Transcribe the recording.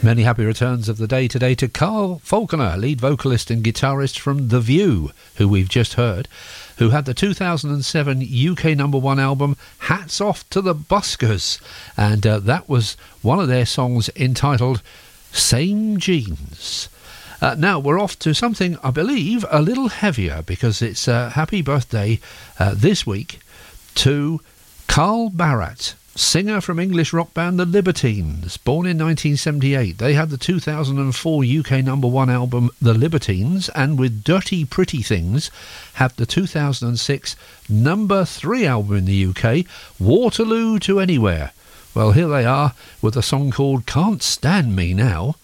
Many happy returns of the day today to Carl Falconer, lead vocalist and guitarist from The View, who we've just heard, who had the 2007 UK #1 album Hats Off to the Buskers, and that was one of their songs entitled Same Jeans. Now we're off to something, I believe, a little heavier, because it's a happy birthday this week to Carl Barat, singer from English rock band The Libertines, born in 1978. They had the 2004 UK #1 album The Libertines, and with Dirty Pretty Things have the 2006 #3 album in the UK, Waterloo to Anywhere. Well, here they are with a song called Can't Stand Me Now.